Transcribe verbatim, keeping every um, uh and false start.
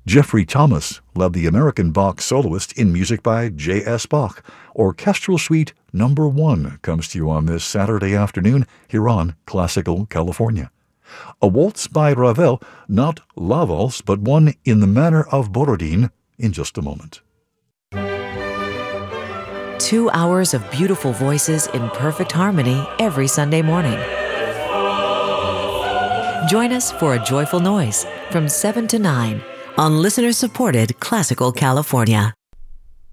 Jeffrey Thomas led the American Bach soloist in music by J S. Bach. Orchestral Suite Number One comes to you on this Saturday afternoon here on Classical California. A waltz by Ravel, not La Valse, but one in the manner of Borodin, in just a moment. Two hours of beautiful voices in perfect harmony every Sunday morning. Join us for A Joyful Noise from seven to nine on listener-supported Classical California.